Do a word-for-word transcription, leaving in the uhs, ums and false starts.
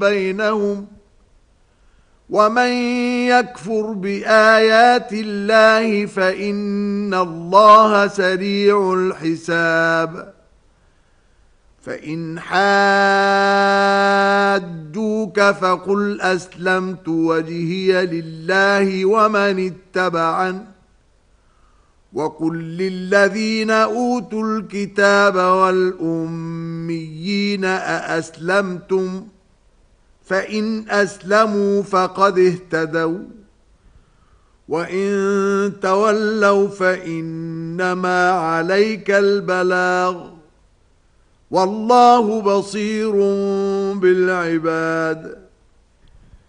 بينهم ومن يكفر بآيات الله فإن الله سريع الحساب فإن حاجوك فقل أسلمت وجهي لله ومن اتبعن وقل للذين أوتوا الكتاب والأميين أأسلمتم فإن أسلموا فقد اهتدوا وإن تولوا فإنما عليك البلاغ والله بصير بالعباد